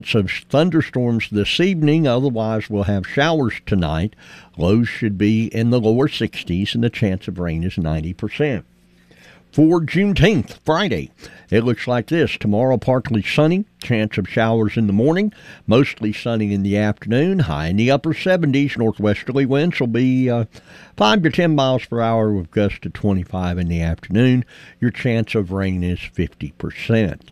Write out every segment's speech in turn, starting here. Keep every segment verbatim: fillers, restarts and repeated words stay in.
of thunderstorms this evening. Otherwise, we'll have showers tonight. Lows should be in the lower sixties, and the chance of rain is ninety percent. For Juneteenth, Friday, it looks like this. Tomorrow, partly sunny, chance of showers in the morning, mostly sunny in the afternoon, high in the upper seventies. Northwesterly winds will be uh, five to ten miles per hour with gusts to twenty-five in the afternoon. Your chance of rain is fifty percent.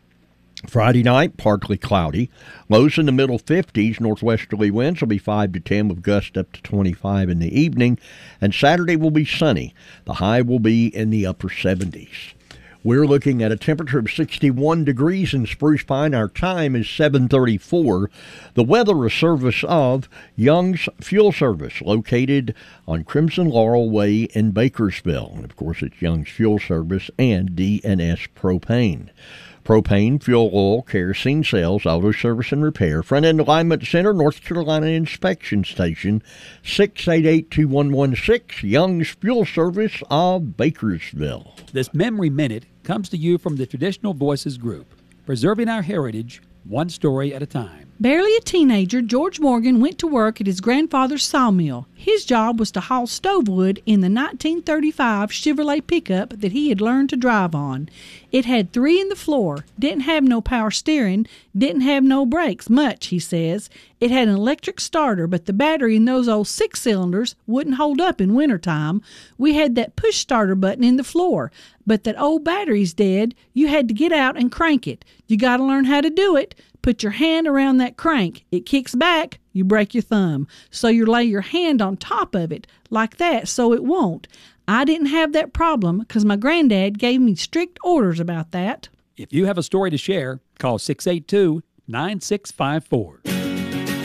Friday night, partly cloudy. Lows in the middle fifties. Northwesterly winds will be five to ten with gusts up to twenty-five in the evening. And Saturday will be sunny. The high will be in the upper seventies. We're looking at a temperature of sixty-one degrees in Spruce Pine. Our time is seven thirty-four. The weather, a service of Young's Fuel Service, located on Crimson Laurel Way in Bakersville. And, of course, it's Young's Fuel Service and D and S Propane. Propane, fuel oil, kerosene sales, auto service and repair. Front End Alignment Center, North Carolina Inspection Station, six eight eight, two one one six, Young's Fuel Service of Bakersville. This Memory Minute comes to you from the Traditional Voices Group, preserving our heritage one story at a time. Barely a teenager, George Morgan went to work at his grandfather's sawmill. His job was to haul stovewood in the nineteen thirty-five Chevrolet pickup that he had learned to drive on. It had three in the floor, didn't have no power steering, didn't have no brakes, much, he says. It had an electric starter, but the battery in those old six-cylinders wouldn't hold up in wintertime. We had that push starter button in the floor, but that old battery's dead. You had to get out and crank it. You got to learn how to do it. Put your hand around that crank. It kicks back, you break your thumb. So you lay your hand on top of it, like that, so it won't. I didn't have that problem because my granddad gave me strict orders about that. If you have a story to share, call six eight two, nine six five four.